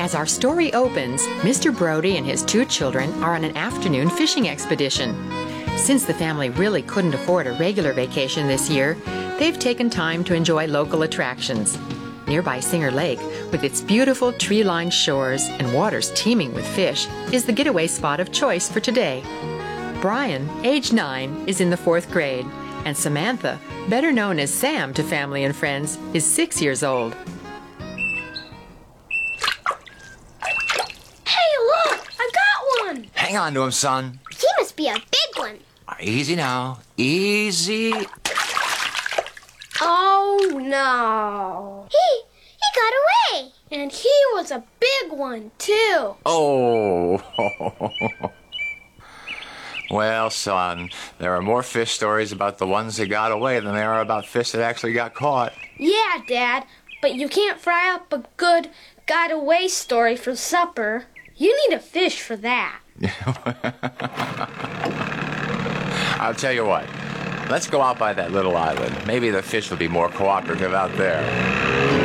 As our story opens, Mr. Brody and his 2 children are on an afternoon fishing expedition. Since the family really couldn't afford a regular vacation this year, they've taken time to enjoy local attractions. Nearby Singer Lake, with its beautiful tree-lined shores and waters teeming with fish, is the getaway spot of choice for today. Brian, age 9, is in the 4th grade, and Samantha, better known as Sam to family and friends, is 6 years old. Hey, look! I got one! Hang on to him, son. He must be a big one. Easy now. Easy. Oh, no. He got away. And he was a big one, too. Oh. Well, son, there are more fish stories about the ones that got away than there are about fish that actually got caught. Yeah, Dad, but you can't fry up a good got away story for supper. You need a fish for that. I'll tell you what. Let's go out by that little island. Maybe the fish will be more cooperative out there.